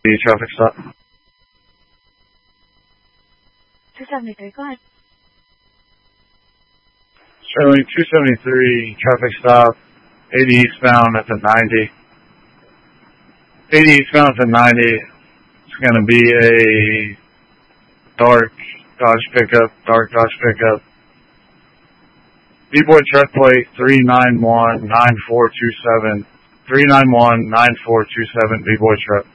The traffic stop. 273, go ahead. Sterling 273, traffic stop, 80 eastbound at the 90. 80 eastbound at the 90. It's going to be a dark Dodge pickup. B-Boy truck plate 391-9427. 391-9427, B-Boy truck.